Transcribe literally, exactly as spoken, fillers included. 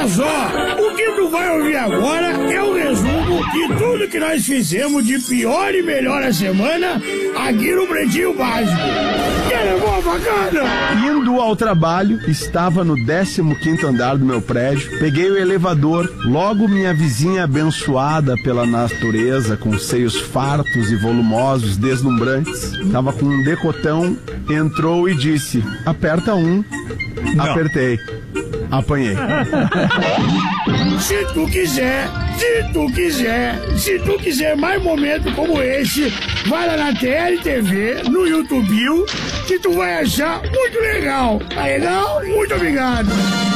Olha só, o que tu vai ouvir agora é o resumo de tudo que nós fizemos de pior e melhor a semana aqui no Pretinho Básico. Que boa bacana! Indo ao trabalho, estava no décimo quinto andar do meu prédio, peguei o elevador, logo minha vizinha abençoada pela natureza, com seios fartos e volumosos, deslumbrantes, estava com um decotão, entrou e disse, aperta um, Não. Apertei. Apanhei. Se tu quiser, se tu quiser, se tu quiser mais momentos como esse, vai lá na T L T V, no YouTube, que tu vai achar muito legal. Tá legal? Muito obrigado.